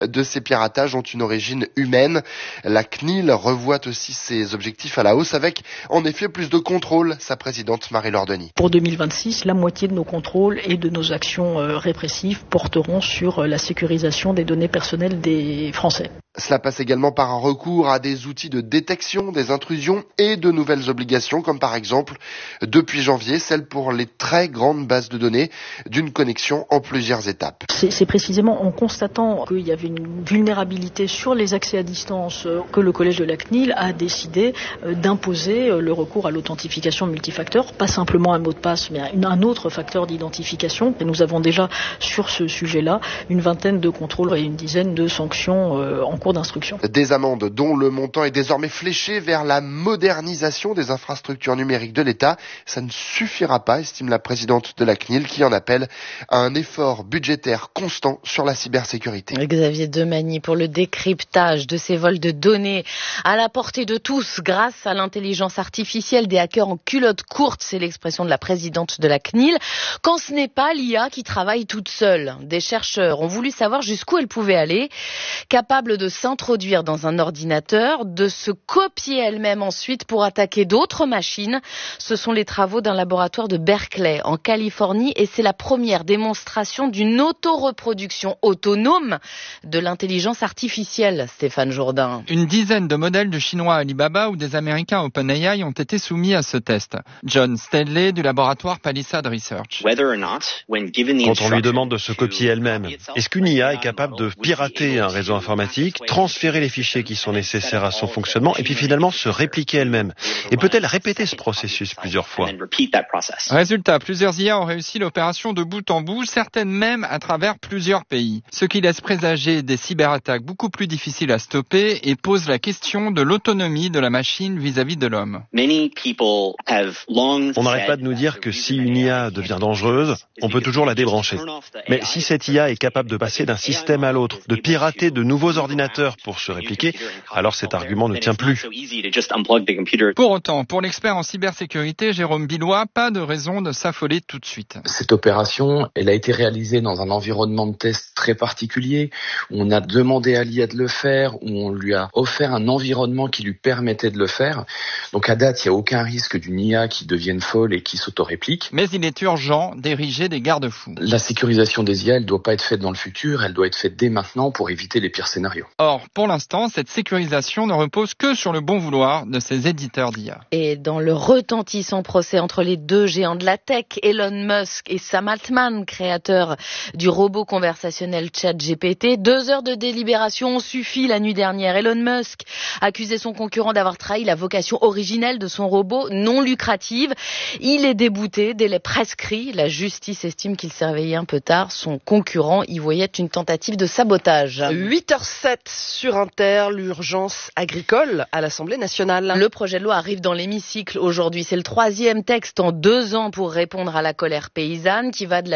de ces piratages ont une origine humaine. La CNIL revoit aussi ses objectifs à la hausse avec, en effet, plus de contrôle. Sa présidente Marie-Laure Denis. Pour 2026, la moitié de nos contrôles et de nos actions répressives porteront sur la sécurisation des données personnelles des Français. Cela passe également par un recours à des outils de détection des intrusions et de nouvelles obligations, comme par exemple, depuis janvier, celle pour les très grandes bases de données d'une connexion en plusieurs étapes. C'est précisément en constatant qu'il y avait une vulnérabilité sur les accès à distance que le collège de la CNIL a décidé d'imposer le recours à l'authentification multifacteur, pas simplement un mot de passe, mais un autre facteur d'identification. Et nous avons déjà sur ce sujet-là une vingtaine de contrôles et une dizaine de sanctions en cours d'instruction. Des amendes dont le montant est désormais fléché vers la modernisation des infrastructures numériques de l'État. Ça ne suffira pas, estime la présidente de la CNIL, qui en appelle à un effort budgétaire constant sur la cybersécurité. Xavier Demagny pour le décryptage de ces vols de données à la portée de tous grâce à l'intelligence artificielle, des hackers en culotte courte, c'est l'expression de la présidente de la CNIL, quand ce n'est pas l'IA qui travaille toute seule. Des chercheurs ont voulu savoir jusqu'où elle pouvait aller, capable de s'introduire dans un ordinateur, de se copier elle-même ensuite pour attaquer d'autres machines. Ce sont les travaux d'un laboratoire de Berkeley en Californie et c'est la première démonstration d'une autoreproduction autonome de l'intelligence artificielle. Stéphane Jourdain. Une dizaine de modèles de Chinois Alibaba ou des Américains OpenAI ont été soumis à ce test. John Stanley du laboratoire Palisade Research. Quand on lui demande de se copier elle-même, est-ce qu'une IA est capable de pirater un réseau informatique, transférer les fichiers qui sont nécessaires à son fonctionnement et puis finalement se répliquer elle-même? Et peut-elle répéter ce processus plusieurs fois? Résultat, plusieurs IA ont réussi l'opération de bout en bout, certaines même à travers plusieurs pays. Ce qui laisse présager des cyberattaques beaucoup plus difficiles à stopper et pose la question de l'autonomie de la machine vis-à-vis de l'homme. On n'arrête pas de nous dire que si une IA devient dangereuse, on peut toujours la débrancher. Mais si cette IA est capable de passer d'un système à l'autre, de pirater de nouveaux ordinateurs pour se répliquer, alors cet argument ne tient plus. Pour autant, pour l'expert en cybersécurité, Jérôme Billois, pas de raison de s'affoler tout de suite. Cette opération, elle a été réalisée dans un environnement de test très particulier, où on a demandé à l'IA de le faire, où on lui a offert un environnement qui lui permettait de le faire. Donc à date, il n'y a aucun risque d'une IA qui devienne folle et qui s'autoréplique. Mais il est urgent d'ériger des garde-fous. La sécurisation des IA, elle ne doit pas être faite dans le futur, elle doit être faite dès maintenant pour éviter les pires scénarios. Or, pour l'instant, cette sécurisation ne repose que sur le bon vouloir de ces éditeurs d'IA. Et dans le retentissant procès entre les deux géants de la tech, Elon Musk et Sam Altman, créateur du robot conversationnel ChatGPT, 2 heures de délibération ont suffi la nuit dernière. Elon Musk accusait son concurrent d'avoir trahi la vocation originelle de son robot non lucrative. Il est débouté, délai prescrit. La justice estime qu'il s'est réveillé un peu tard. Son concurrent y voyait une tentative de sabotage. 8h07 sur Inter, l'urgence agricole à l'Assemblée nationale. Le projet de loi arrive dans l'hémicycle aujourd'hui. C'est le 3e texte en 2 ans pour répondre à la colère paysanne qui va de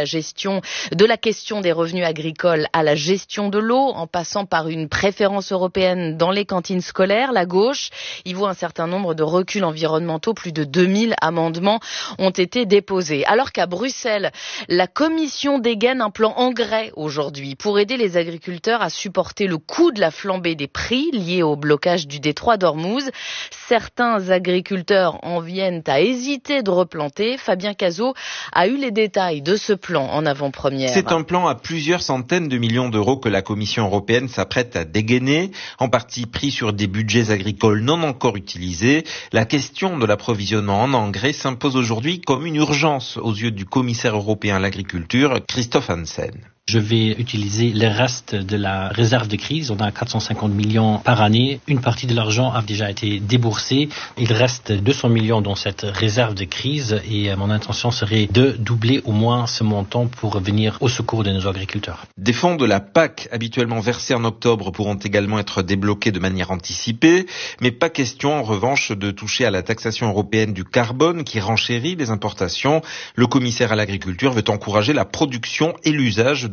la question des revenus agricoles à la gestion de l'eau, en passant par une préférence européenne dans les cantines scolaires. La gauche y voit un certain nombre de reculs environnementaux. Plus de 2000 amendements ont été déposés. Alors qu'à Bruxelles, la Commission dégaine un plan engrais aujourd'hui pour aider les agriculteurs à supporter le coût de la flambée des prix liés au blocage du détroit d'Ormuz. Certains agriculteurs en viennent à hésiter de replanter. Fabien Cazot a eu les détails de ce plan en avant-première. C'est un plan à plusieurs centaines de millions d'euros que la Commission européenne s'apprête à dégainer, en partie pris sur des budgets agricoles non encore utilisés. La question de l'approvisionnement en engrais s'impose aujourd'hui comme une urgence aux yeux du commissaire européen à l'agriculture, Christophe Hansen. Je vais utiliser le reste de la réserve de crise. On a 450 millions par année. Une partie de l'argent a déjà été déboursée. Il reste 200 millions dans cette réserve de crise et mon intention serait de doubler au moins ce montant pour venir au secours de nos agriculteurs. Des fonds de la PAC habituellement versés en octobre pourront également être débloqués de manière anticipée, mais pas question en revanche de toucher à la taxation européenne du carbone qui renchérit les importations. Le commissaire à l'agriculture veut encourager la production et l'usage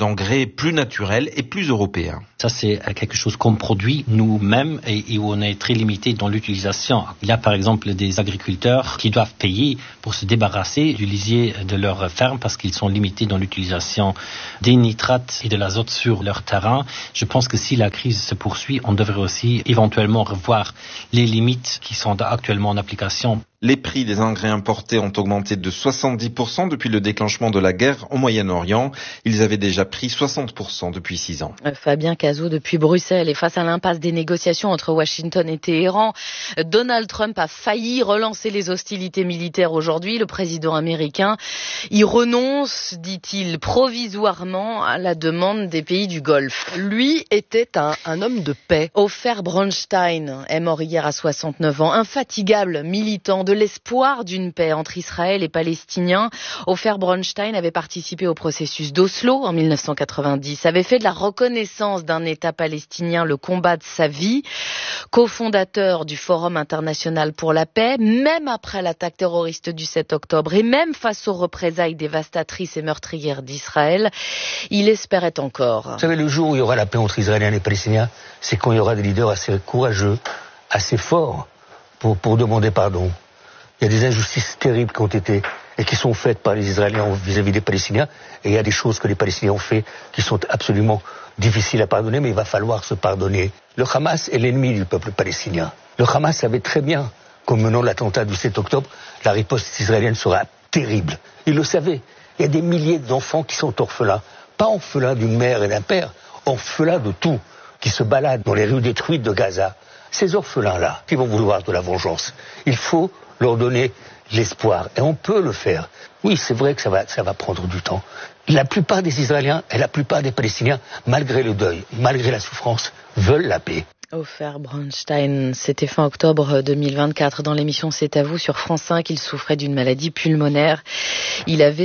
d'engrais plus naturels et plus européens. Ça, c'est quelque chose qu'on produit nous-mêmes et où on est très limité dans l'utilisation. Il y a par exemple des agriculteurs qui doivent payer pour se débarrasser du lisier de leur ferme parce qu'ils sont limités dans l'utilisation des nitrates et de l'azote sur leur terrain. Je pense que si la crise se poursuit, on devrait aussi éventuellement revoir les limites qui sont actuellement en application. Les prix des engrais importés ont augmenté de 70% depuis le déclenchement de la guerre au Moyen-Orient. Ils avaient déjà pris 60% depuis 6 ans. Fabien Cazot depuis Bruxelles. Et face à l'impasse des négociations entre Washington et Téhéran, Donald Trump a failli relancer les hostilités militaires aujourd'hui. Le président américain y renonce, dit-il, provisoirement à la demande des pays du Golfe. Lui était un homme de paix. Ofer Bronstein est mort hier à 69 ans. Infatigable militant de l'espoir d'une paix entre Israël et Palestiniens. Ofer Bronstein avait participé au processus d'Oslo en 1990, avait fait de la reconnaissance d'un État palestinien le combat de sa vie, cofondateur du Forum international pour la paix, même après l'attaque terroriste du 7 octobre et même face aux représailles dévastatrices et meurtrières d'Israël, il espérait encore. Vous savez, le jour où il y aura la paix entre Israéliens et Palestiniens, c'est quand il y aura des leaders assez courageux, assez forts pour demander pardon. Il y a des injustices terribles qui ont été et qui sont faites par les Israéliens vis-à-vis des Palestiniens. Et il y a des choses que les Palestiniens ont fait qui sont absolument difficiles à pardonner, mais il va falloir se pardonner. Le Hamas est l'ennemi du peuple palestinien. Le Hamas savait très bien qu'en menant l'attentat du 7 octobre, la riposte israélienne sera terrible. Il le savait. Il y a des milliers d'enfants qui sont orphelins. Pas orphelins d'une mère et d'un père, orphelins de tout, qui se baladent dans les rues détruites de Gaza. Ces orphelins-là, qui vont vouloir de la vengeance, il faut leur donner l'espoir. Et on peut le faire. Oui, c'est vrai que ça va prendre du temps. La plupart des Israéliens et la plupart des Palestiniens, malgré le deuil, malgré la souffrance, veulent la paix. Ofer Bronstein, c'était fin octobre 2024 dans l'émission C'est à vous sur France 5. Il souffrait d'une maladie pulmonaire. Il avait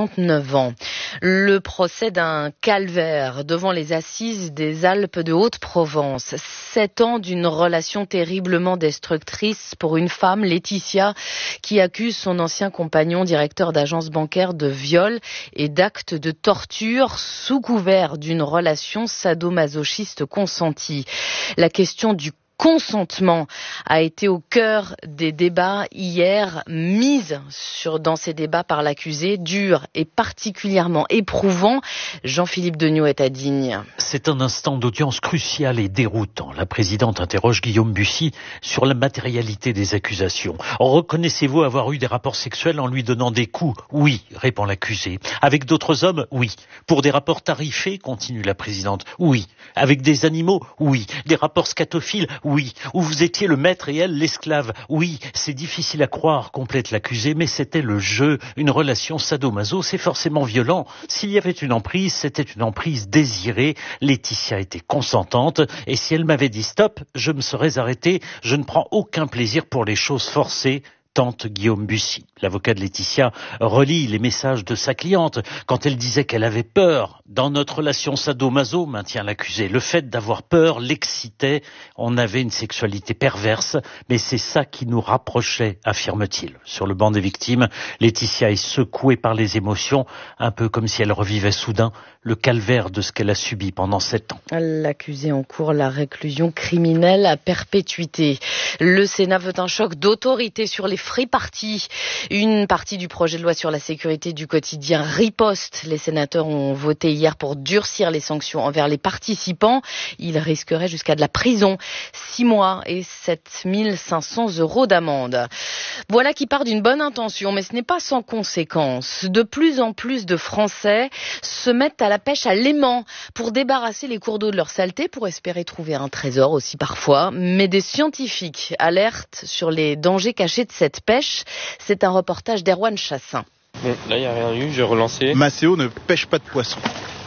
69 ans. Le procès d'un calvaire devant les assises des Alpes de Haute-Provence. 7 ans d'une relation terriblement destructrice pour une femme, Laetitia, qui accuse son ancien compagnon, directeur d'agence bancaire, de viol et d'actes de torture sous couvert d'une relation sadomasochiste consentie. La question du consentement a été au cœur des débats hier, mise dans ces débats par l'accusé, dur et particulièrement éprouvant. Jean-Philippe Degnaud est à Digne. C'est un instant d'audience crucial et déroutant. La présidente interroge Guillaume Bussy sur la matérialité des accusations. Reconnaissez-vous avoir eu des rapports sexuels en lui donnant des coups? Oui, répond l'accusé. Avec d'autres hommes? Oui. Pour des rapports tarifés? Continue la présidente. Oui. Avec des animaux? Oui. Des rapports scatophiles? Oui. Où vous étiez le maître et elle l'esclave? Oui. C'est difficile à croire, complète l'accusé, mais c'était le jeu. Une relation sadomaso, c'est forcément violent. S'il y avait une emprise, c'était une emprise désirée. Laetitia était consentante et si elle m'avait dit stop, je me serais arrêté. Je ne prends aucun plaisir pour les choses forcées. Tente Guillaume Bussy. L'avocat de Laetitia relie les messages de sa cliente quand elle disait qu'elle avait peur. Dans notre relation sadomaso, maintient l'accusé, le fait d'avoir peur l'excitait. On avait une sexualité perverse, mais c'est ça qui nous rapprochait, affirme-t-il. Sur le banc des victimes, Laetitia est secouée par les émotions, un peu comme si elle revivait soudain le calvaire de ce qu'elle a subi pendant 7 ans. L'accusé encourt la réclusion criminelle à perpétuité. Le Sénat veut un choc d'autorité sur les free parties. Une partie du projet de loi sur la sécurité du quotidien riposte. Les sénateurs ont voté hier pour durcir les sanctions envers les participants. Ils risqueraient jusqu'à de la prison, 6 mois et 7 500 € d'amende. Voilà qui part d'une bonne intention, mais ce n'est pas sans conséquence. De plus en plus de Français se mettent à la pêche à l'aimant pour débarrasser les cours d'eau de leur saleté, pour espérer trouver un trésor aussi parfois. Mais des scientifiques alertent sur les dangers cachés de cette pêche. C'est un reportage d'Erwan Chassin. Bon, là il n'y a rien eu, j'ai relancé. Macéo ne pêche pas de poissons.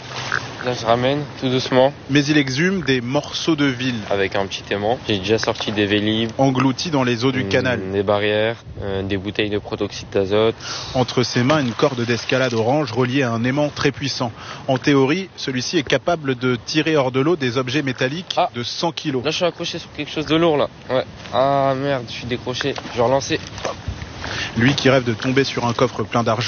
Là je ramène tout doucement. Mais il exhume des morceaux de ville. Avec un petit aimant. J'ai déjà sorti des vélib. Engloutis dans les eaux du canal. Des barrières, des bouteilles de protoxyde d'azote. Entre ses mains, une corde d'escalade orange reliée à un aimant très puissant. En théorie, celui-ci est capable de tirer hors de l'eau des objets métalliques de 100 kilos. Là je suis accroché sur quelque chose de lourd là. Ouais. Ah merde, je suis décroché. Je vais relancer. Lui qui rêve de tomber sur un coffre plein d'argent,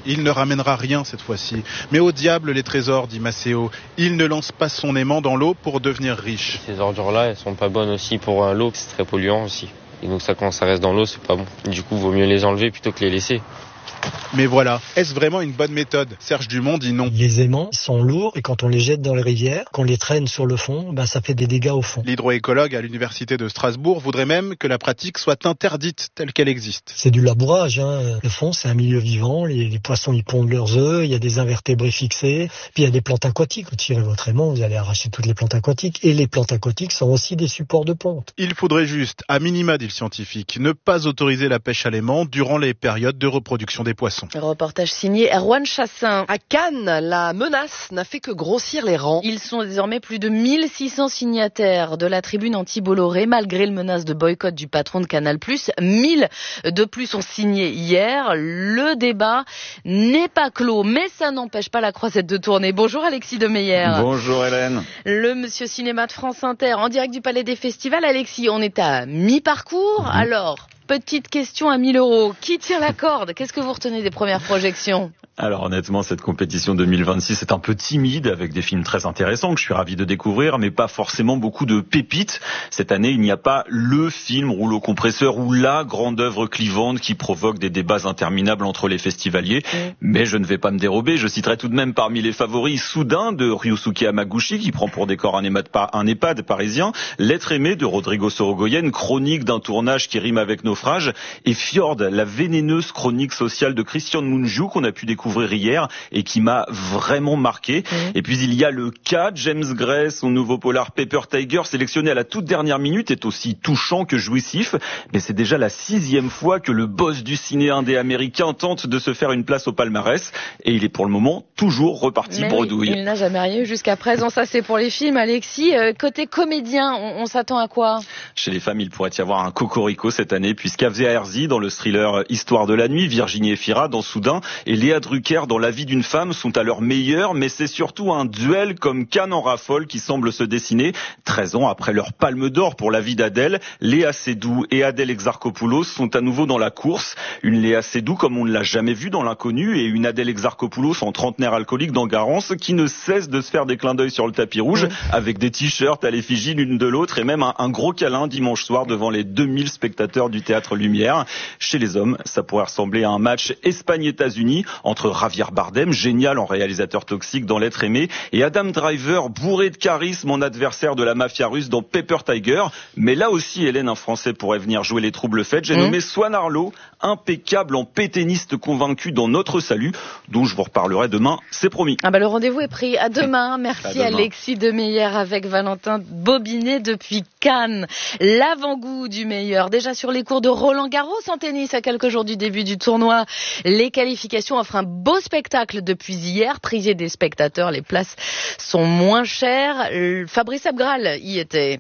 Il ne ramènera rien cette fois-ci. Mais au diable les trésors, dit Maceo. Il ne lance pas son aimant dans l'eau pour devenir riche. Ces ordures-là, elles sont pas bonnes aussi pour l'eau, c'est très polluant aussi. Et donc ça, quand ça reste dans l'eau, c'est pas bon. Du coup, vaut mieux les enlever plutôt que les laisser. Mais voilà, est-ce vraiment une bonne méthode? Serge Dumont dit non. Les aimants sont lourds et quand on les jette dans les rivières, qu'on les traîne sur le fond, ça fait des dégâts au fond. L'hydroécologue à l'université de Strasbourg voudrait même que la pratique soit interdite telle qu'elle existe. C'est du labourage, Le fond, c'est un milieu vivant, les poissons y pondent leurs œufs, il y a des invertébrés fixés, puis il y a des plantes aquatiques. Vous tirez votre aimant, vous allez arracher toutes les plantes aquatiques et les plantes aquatiques sont aussi des supports de ponte. Il faudrait juste, à minima, dit le scientifique, ne pas autoriser la pêche à l'aimant durant les périodes de reproduction des poissons. Reportage signé Erwan Chassin. À Cannes, la menace n'a fait que grossir les rangs. Ils sont désormais plus de 1600 signataires de la tribune anti-Bolloré, malgré le menace de boycott du patron de Canal+. 1000 de plus ont signé hier. Le débat n'est pas clos, mais ça n'empêche pas la croisette de tourner. Bonjour Alexis Demeyer. Bonjour Hélène. Le Monsieur Cinéma de France Inter, en direct du Palais des Festivals. Alexis, on est à mi-parcours. Alors, petite question à 1000 €. Qui tire la corde? Qu'est-ce que vous retenez des premières projections? Alors honnêtement, cette compétition 2026 est un peu timide, avec des films très intéressants que je suis ravi de découvrir, mais pas forcément beaucoup de pépites. Cette année, il n'y a pas le film rouleau compresseur ou la grande œuvre clivante qui provoque des débats interminables entre les festivaliers. Mais je ne vais pas me dérober, je citerai tout de même parmi les favoris Soudain de Ryusuke Hamaguchi, qui prend pour décor un EHPAD parisien, L'être aimé de Rodrigo Sorogoyen, chronique d'un tournage qui rime avec naufrage, et Fjord, la vénéneuse chronique sociale de Christian Mungiu qu'on a pu découvrir hier et qui m'a vraiment marqué. Et puis il y a le cas James Gray, son nouveau polar Paper Tiger, sélectionné à la toute dernière minute, est aussi touchant que jouissif. Mais c'est déjà la 6e fois que le boss du ciné indé américain tente de se faire une place au palmarès. Et il est pour le moment toujours reparti bredouille. Oui, il n'a jamais rien eu jusqu'à présent. Ça, c'est pour les films. Alexis, côté comédien, on s'attend à quoi? Chez les femmes, il pourrait y avoir un cocorico cette année, puisqu'Avzea Herzi dans le thriller Histoire de la nuit, Virginie Efira dans Soudain et Léa Drucker dans La vie d'une femme sont à leur meilleur, mais c'est surtout un duel comme Cannes en raffole qui semble se dessiner. 13 ans après leur palme d'or pour La vie d'Adèle, Léa Seydoux et Adèle Exarchopoulos sont à nouveau dans la course. Une Léa Seydoux comme on ne l'a jamais vue dans L'Inconnu et une Adèle Exarchopoulos en trentenaire alcoolique dans Garance qui ne cesse de se faire des clins d'œil sur le tapis rouge avec des t-shirts à l'effigie l'une de l'autre et même un gros câlin dimanche soir devant les 2000 spectateurs du Théâtre Lumière. Chez les hommes, ça pourrait ressembler à un match Espagne-États-Unis entre Javier Bardem, génial en réalisateur toxique dans L'être aimé, et Adam Driver, bourré de charisme en adversaire de la mafia russe dans Paper Tiger. Mais là aussi, Hélène, un Français pourrait venir jouer les troubles faits. J'ai nommé Swan Arlo, impeccable en pétainiste convaincu dans Notre Salut, dont je vous reparlerai demain, c'est promis. Le rendez-vous est pris. À demain. Merci à demain. Alexis Demeyer avec Valentin Bobinet depuis Cannes. L'avant-goût du meilleur. Déjà sur les cours de Roland Garros en tennis à quelques jours du début du tournoi. Les qualifications offrent un beau spectacle depuis hier. Prisé des spectateurs, les places sont moins chères. Fabrice Abgral y était.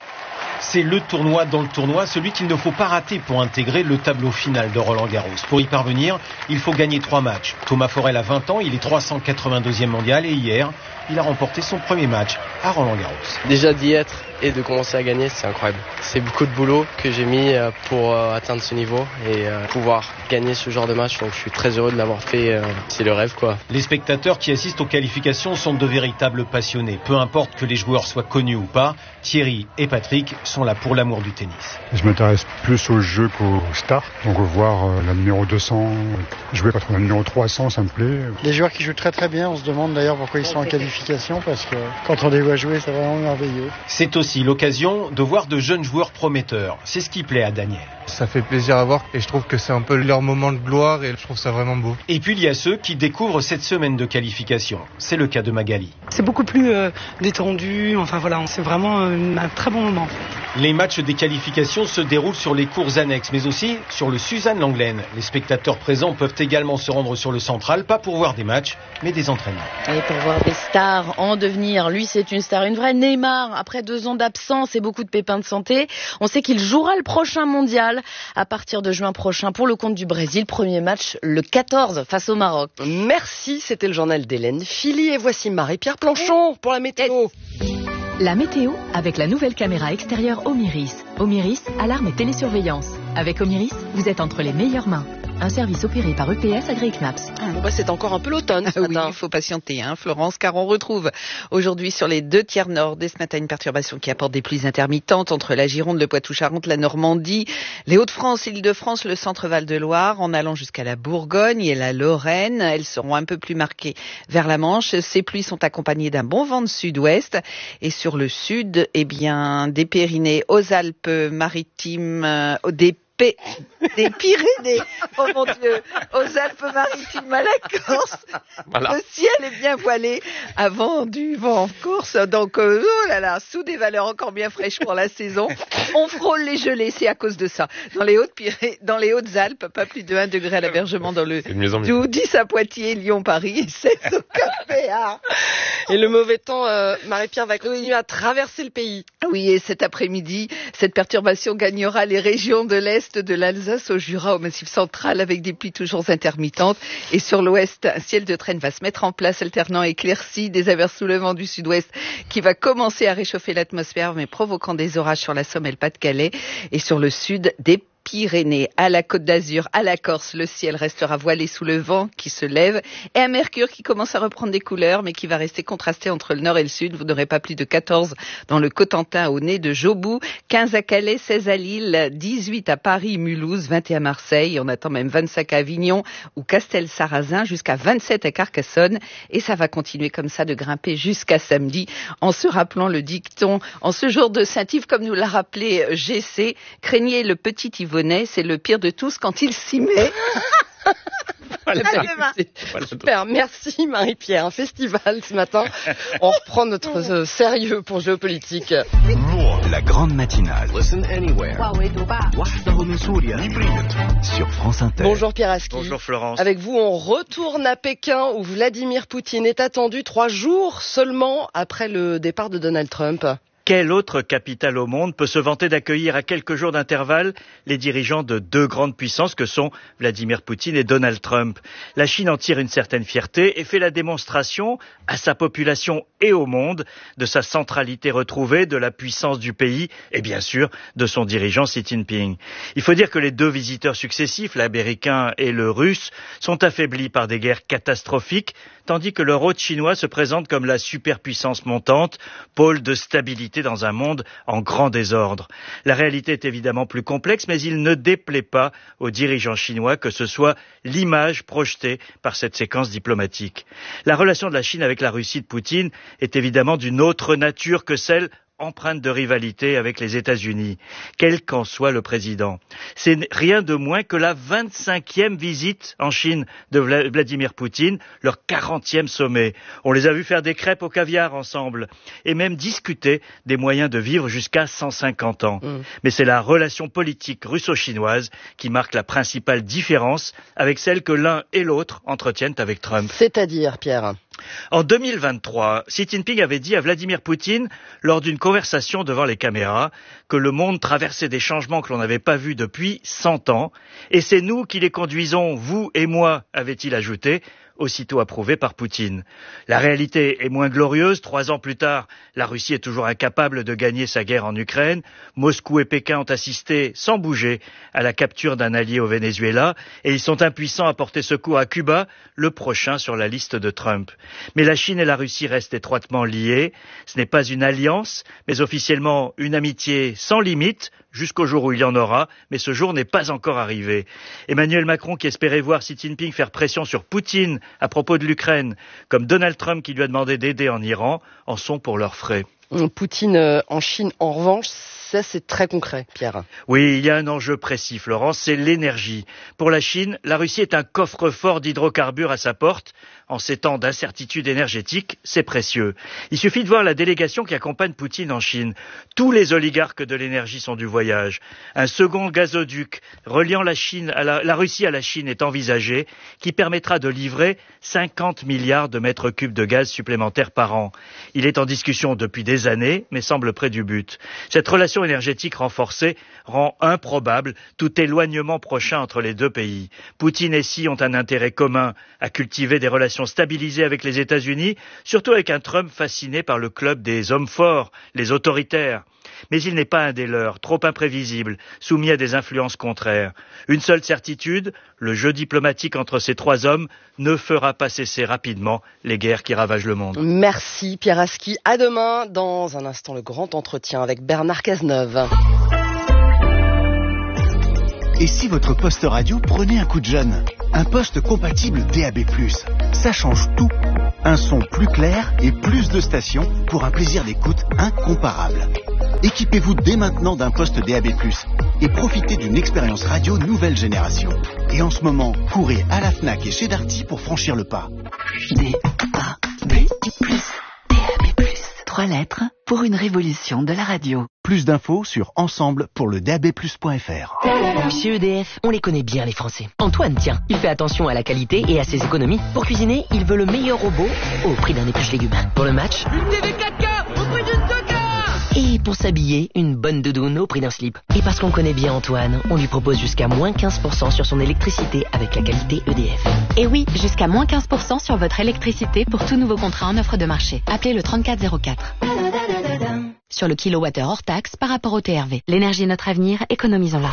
C'est le tournoi dans le tournoi, celui qu'il ne faut pas rater pour intégrer le tableau final de Roland Garros. Pour y parvenir, il faut gagner 3 matchs. Thomas Forel a 20 ans, il est 382e mondial et hier, il a remporté son premier match à Roland Garros. Déjà d'y être et de commencer à gagner, c'est incroyable. C'est beaucoup de boulot que j'ai mis pour atteindre ce niveau et pouvoir gagner ce genre de match. Donc je suis très heureux de l'avoir fait. C'est le rêve, quoi. Les spectateurs qui assistent aux qualifications sont de véritables passionnés. Peu importe que les joueurs soient connus ou pas, Thierry et Patrick sont là pour l'amour du tennis. Je m'intéresse plus au jeu qu'aux stars. Donc voir la numéro 200 jouer contre la numéro 300, ça me plaît. Les joueurs qui jouent très très bien, on se demande d'ailleurs pourquoi ils sont en qualification, parce que quand on les voit jouer, c'est vraiment merveilleux. C'est aussi l'occasion de voir de jeunes joueurs prometteurs. C'est ce qui plaît à Daniel. Ça fait plaisir à voir et je trouve que c'est un peu leur moment de gloire et je trouve ça vraiment beau. Et puis il y a ceux qui découvrent cette semaine de qualification. C'est le cas de Magali. C'est beaucoup plus détendu, c'est vraiment un très bon moment. Les matchs des qualifications se déroulent sur les cours annexes, mais aussi sur le Suzanne Langlaine. Les spectateurs présents peuvent également se rendre sur le central, pas pour voir des matchs, mais des entraînements. Et pour voir des stars en devenir. Lui, c'est une star, une vraie. Neymar, après 2 ans d'absence et beaucoup de pépins de santé, on sait qu'il jouera le prochain mondial à partir de juin prochain pour le compte du Brésil. Premier match le 14 face au Maroc. Merci, c'était le journal d'Hélène Philly et voici Marie-Pierre Planchon pour la météo. La météo avec la nouvelle caméra extérieure Omiris. Omiris, alarme et télésurveillance. Avec Omiris, vous êtes entre les meilleures mains. un service opéré par EPS AgriCnaps. C'est encore un peu l'automne ce matin. Oui, il faut patienter, Florence, car on retrouve aujourd'hui sur les 2 tiers nord dès ce matin une perturbation qui apporte des pluies intermittentes entre la Gironde, le Poitou-Charentes, la Normandie, les Hauts-de-France, l'Île-de-France, le centre-Val de Loire, en allant jusqu'à la Bourgogne et la Lorraine. Elles seront un peu plus marquées vers la Manche. Ces pluies sont accompagnées d'un bon vent de sud-ouest. Et sur le sud, des Pyrénées aux Alpes-Maritimes, des Pyrénées, oh mon Dieu, aux Alpes-Maritimes à la Corse. Voilà. Le ciel est bien voilé avant du vent en Corse. Donc, sous des valeurs encore bien fraîches pour la saison. On frôle les gelées, c'est à cause de ça. Dans les Hautes-Alpes, pas plus de 1 degré à l'Abergement dans le Doubs, 10 à Poitiers, Lyon, Paris, 16 au Cap-Béar. Et le mauvais temps, Marie-Pierre, va continuer à traverser le pays. Oui, et cet après-midi, cette perturbation gagnera les régions de l'Est, de l'Alsace au Jura, au Massif central, avec des pluies toujours intermittentes. Et sur l'Ouest, un ciel de traîne va se mettre en place, alternant éclaircies, des averses sous le vent du Sud-Ouest, qui va commencer à réchauffer l'atmosphère, mais provoquant des orages sur la Somme et le Pas-de-Calais. Et sur le Sud, des Pyrénées, à la Côte d'Azur, à la Corse, le ciel restera voilé sous le vent qui se lève et un mercure qui commence à reprendre des couleurs mais qui va rester contrasté entre le nord et le sud. Vous n'aurez pas plus de 14 dans le Cotentin au nez de Jobou, 15 à Calais, 16 à Lille, 18 à Paris, Mulhouse, 21 à Marseille. On attend même 25 à Avignon ou Castel-Sarrazin, jusqu'à 27 à Carcassonne. Et ça va continuer comme ça de grimper jusqu'à samedi en se rappelant le dicton en ce jour de Saint-Yves, comme nous l'a rappelé GC, craignez le petit Yvonnet, c'est le pire de tous quand il s'y met. Super, merci Marie-Pierre. Un festival ce matin. On reprend notre sérieux pour géopolitique. La grande matinale. Sur France Inter. Bonjour Pierre Aski. Bonjour Florence. Avec vous, on retourne à Pékin où Vladimir Poutine est attendu 3 jours seulement après le départ de Donald Trump. Quelle autre capitale au monde peut se vanter d'accueillir à quelques jours d'intervalle les dirigeants de 2 grandes puissances que sont Vladimir Poutine et Donald Trump? La Chine en tire une certaine fierté et fait la démonstration à sa population et au monde de sa centralité retrouvée, de la puissance du pays et bien sûr de son dirigeant Xi Jinping. Il faut dire que les 2 visiteurs successifs, l'américain et le russe, sont affaiblis par des guerres catastrophiques, tandis que leur hôte chinois se présente comme la superpuissance montante, pôle de stabilité dans un monde en grand désordre. La réalité est évidemment plus complexe, mais il ne déplaît pas aux dirigeants chinois que ce soit l'image projetée par cette séquence diplomatique. La relation de la Chine avec la Russie de Poutine est évidemment d'une autre nature que celle empreinte de rivalité avec les États-Unis, quel qu'en soit le président. C'est rien de moins que la 25e visite en Chine de Vladimir Poutine, leur 40e sommet. On les a vus faire des crêpes au caviar ensemble et même discuter des moyens de vivre jusqu'à 150 ans. Mais c'est la relation politique russo-chinoise qui marque la principale différence avec celle que l'un et l'autre entretiennent avec Trump. C'est-à-dire, Pierre ? En 2023, Xi Jinping avait dit à Vladimir Poutine, lors d'une conversation devant les caméras, que le monde traversait des changements que l'on n'avait pas vus depuis 100 ans, et c'est nous qui les conduisons, vous et moi, avait-il ajouté, aussitôt approuvé par Poutine. La réalité est moins glorieuse. 3 ans plus tard, la Russie est toujours incapable de gagner sa guerre en Ukraine. Moscou et Pékin ont assisté, sans bouger, à la capture d'un allié au Venezuela, et ils sont impuissants à porter secours à Cuba, le prochain sur la liste de Trump. Mais la Chine et la Russie restent étroitement liées. Ce n'est pas une alliance, mais officiellement une amitié sans limite, jusqu'au jour où il y en aura, mais ce jour n'est pas encore arrivé. Emmanuel Macron, qui espérait voir Xi Jinping faire pression sur Poutine à propos de l'Ukraine, comme Donald Trump qui lui a demandé d'aider en Iran, en sont pour leurs frais. Poutine en Chine, en revanche, ça c'est très concret, Pierre. Oui, il y a un enjeu précis, Florence, c'est l'énergie. Pour la Chine, la Russie est un coffre-fort d'hydrocarbures à sa porte. En ces temps d'incertitude énergétique, c'est précieux. Il suffit de voir la délégation qui accompagne Poutine en Chine. Tous les oligarques de l'énergie sont du voyage. Un second gazoduc reliant la Russie à la Chine est envisagé, qui permettra de livrer 50 milliards de mètres cubes de gaz supplémentaires par an. Il est en discussion depuis des années, mais semble près du but. Cette relation énergétique renforcée rend improbable tout éloignement prochain entre les 2 pays. Poutine et Xi ont un intérêt commun à cultiver des relations stabilisées avec les États-Unis, surtout avec un Trump fasciné par le club des hommes forts, les autoritaires. Mais il n'est pas un des leurs, trop imprévisible, soumis à des influences contraires. Une seule certitude, le jeu diplomatique entre ces trois hommes ne fera pas cesser rapidement les guerres qui ravagent le monde. Merci Pierre Aski. À demain. Dans un instant, le grand entretien avec Bernard Cazeneuve. Et si votre poste radio prenait un coup de jeune? Un poste compatible DAB+. Ça change tout. Un son plus clair et plus de stations pour un plaisir d'écoute incomparable. Équipez-vous dès maintenant d'un poste DAB+, et profitez d'une expérience radio nouvelle génération. Et en ce moment, courez à la Fnac et chez Darty pour franchir le pas. DAB+. 3 lettres pour une révolution de la radio. Plus d'infos sur ensemble pour le DAB+.fr. Chez EDF, on les connaît bien les Français. Antoine, tiens, il fait attention à la qualité et à ses économies. Pour cuisiner, il veut le meilleur robot au prix d'un épluche légumes. Pour le match, une TV 4K au prix d'une 2K. Et pour s'habiller, une bonne doudoune au prix d'un slip. Et parce qu'on connaît bien Antoine, on lui propose jusqu'à moins 15% sur son électricité avec la qualité EDF. Et oui, jusqu'à moins 15% sur votre électricité pour tout nouveau contrat en offre de marché. Appelez le 3404. Sur le kilowattheure hors taxe par rapport au TRV. L'énergie est notre avenir, économisons-la.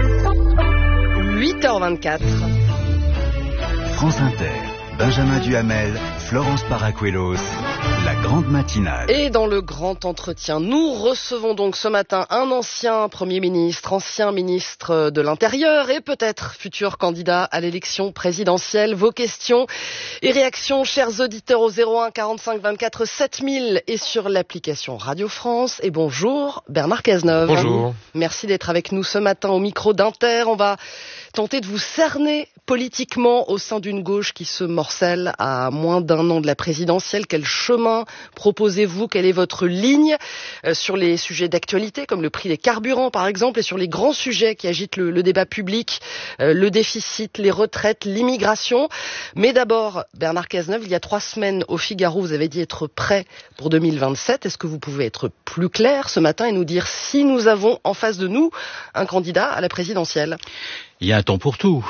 8h24. France Inter, Benjamin Duhamel, Florence Paracuelos, la grande matinale. Et dans le grand entretien, nous recevons donc ce matin un ancien Premier ministre, ancien ministre de l'Intérieur et peut-être futur candidat à l'élection présidentielle. Vos questions et réactions, chers auditeurs, au 01 45 24 7000 et sur l'application Radio France. Et bonjour Bernard Cazeneuve. Bonjour. Merci d'être avec nous ce matin au micro d'Inter. On va tenter de vous cerner politiquement au sein d'une gauche qui se morcelle à moins d'un an de la présidentielle. Quel chemin proposez-vous? Quelle est votre ligne sur les sujets d'actualité comme le prix des carburants par exemple et sur les grands sujets qui agitent le débat public, le déficit, les retraites, l'immigration? Mais d'abord, Bernard Cazeneuve, il y a 3 semaines au Figaro, vous avez dit être prêt pour 2027. Est-ce que vous pouvez être plus clair ce matin et nous dire si nous avons en face de nous un candidat à la présidentielle? Il y a un temps pour tout.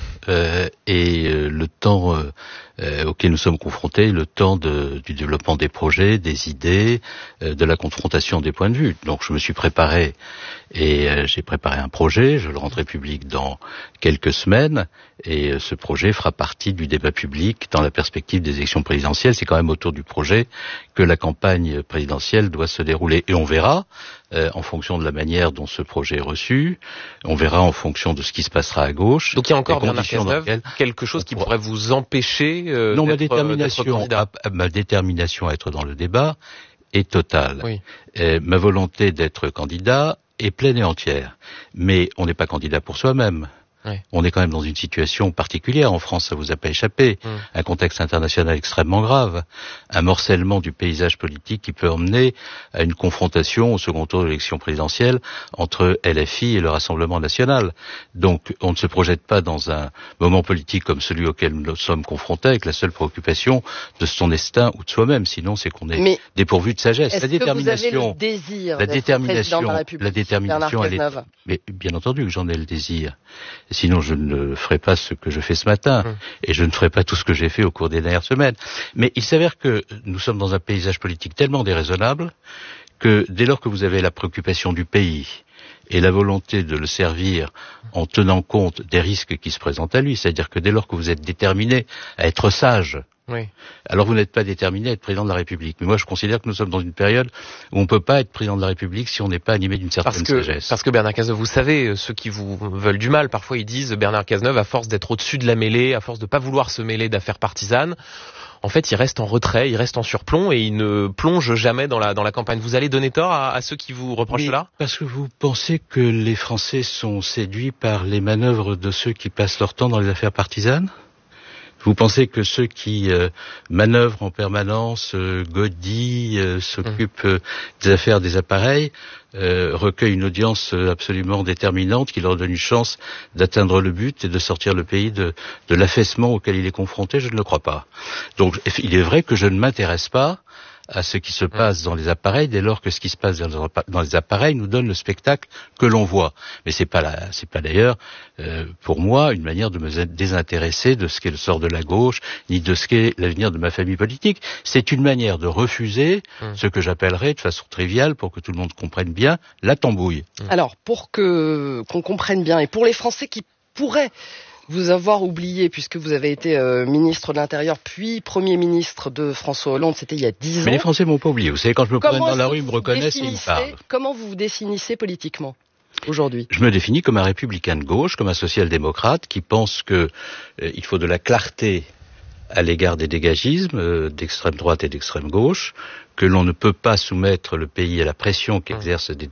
Le temps auquel nous sommes confrontés, le temps du développement des projets, des idées, de la confrontation des points de vue. Donc je me suis préparé et j'ai préparé un projet, je le rendrai public dans quelques semaines et ce projet fera partie du débat public dans la perspective des élections présidentielles. C'est quand même autour du projet que la campagne présidentielle doit se dérouler et on verra en fonction de la manière dont ce projet est reçu, on verra en fonction de ce qui se passera à gauche. Donc il y a encore, Bernard Cazeneuve, quelque chose qui pourrait vous empêcher non, d'être candidat. ma détermination à être dans le débat est totale. Oui. Ma volonté d'être candidat est pleine et entière. Mais on n'est pas candidat pour soi-même. Oui. On est quand même dans une situation particulière. En France, ça vous a pas échappé. Un contexte international extrêmement grave. Un morcellement du paysage politique qui peut emmener à une confrontation au second tour de l'élection présidentielle entre LFI et le Rassemblement national. Donc, on ne se projette pas dans un moment politique comme celui auquel nous sommes confrontés avec la seule préoccupation de son destin ou de soi-même. Sinon, c'est qu'on est dépourvu de sagesse. Est-ce que vous avez le désir d'être président de la République? La détermination, elle est... Mais bien entendu que j'en ai le désir. Sinon, je ne ferai pas ce que je fais ce matin. Et je ne ferai pas tout ce que j'ai fait au cours des dernières semaines. Mais il s'avère que nous sommes dans un paysage politique tellement déraisonnable que dès lors que vous avez la préoccupation du pays et la volonté de le servir en tenant compte des risques qui se présentent à lui, c'est-à-dire que dès lors que vous êtes déterminé à être sage, alors vous n'êtes pas déterminé à être président de la République. Mais moi, je considère que nous sommes dans une période où on ne peut pas être président de la République si on n'est pas animé d'une certaine sagesse. Parce que Bernard Cazeneuve, vous savez, ceux qui vous veulent du mal, parfois ils disent Bernard Cazeneuve, à force d'être au-dessus de la mêlée, à force de ne pas vouloir se mêler d'affaires partisanes, en fait, il reste en retrait, il reste en surplomb et il ne plonge jamais dans la campagne. Vous allez donner tort à ceux qui vous reprochent cela? Parce que vous pensez que les Français sont séduits par les manœuvres de ceux qui passent leur temps dans les affaires partisanes? Vous pensez que ceux qui manœuvrent en permanence, godillent, s'occupent des affaires des appareils, recueillent une audience absolument déterminante qui leur donne une chance d'atteindre le but et de sortir le pays de l'affaissement auquel il est confronté? Je ne le crois pas. Donc il est vrai que je ne m'intéresse pas à ce qui se passe dans les appareils dès lors que ce qui se passe dans les appareils nous donne le spectacle que l'on voit. Mais c'est pas d'ailleurs pour moi une manière de me désintéresser de ce qu'est le sort de la gauche ni de ce qu'est l'avenir de ma famille politique. C'est une manière de refuser ce que j'appellerais de façon triviale, pour que tout le monde comprenne bien, la tambouille. Alors pour qu'on comprenne bien, et pour les Français qui pourraient vous avoir oublié, puisque vous avez été ministre de l'Intérieur, puis Premier ministre de François Hollande, c'était il y a 10 ans. Mais les Français m'ont pas oublié. Vous savez, quand je me promène dans la rue, ils me reconnaissent et ils me parlent. Comment vous vous définissez politiquement aujourd'hui? Je me définis comme un républicain de gauche, comme un social-démocrate qui pense que il faut de la clarté à l'égard des dégagismes d'extrême droite et d'extrême gauche, que l'on ne peut pas soumettre le pays à la pression qu'exercent des